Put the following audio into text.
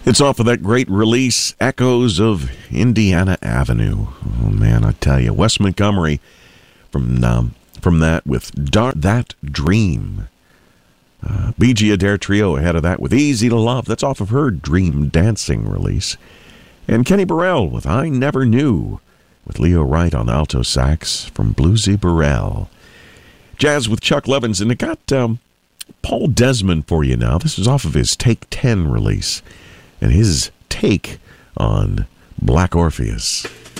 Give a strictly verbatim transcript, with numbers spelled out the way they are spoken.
It's off of that great release, Echoes of Indiana Avenue. Oh, man, I tell you. Wes Montgomery from um, from that with Dar- That Dream. Uh, B G Adair Trio ahead of that with Easy to Love. That's off of her Dream Dancing release. And Kenny Burrell with I Never Knew, with Leo Wright on alto sax from Bluesy Burrell. Jazz with Chuck Levins, and it got um, Paul Desmond for you now. This is off of his Take ten release, and his take on Black Orpheus.